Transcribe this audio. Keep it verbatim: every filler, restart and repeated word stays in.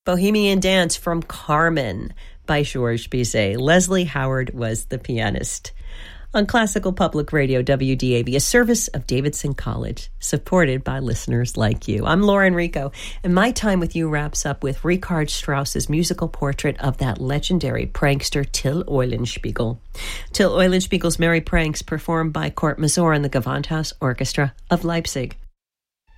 Bohemian Dance from Carmen by Georges Bizet. Leslie Howard was the pianist. On Classical Public Radio, W D A B, a service of Davidson College, supported by listeners like you. I'm Laura Enrico, and my time with you wraps up with Richard Strauss's musical portrait of that legendary prankster Till Eulenspiegel. Till Eulenspiegel's merry pranks performed by Kurt Masur and the Gewandhaus Orchestra of Leipzig.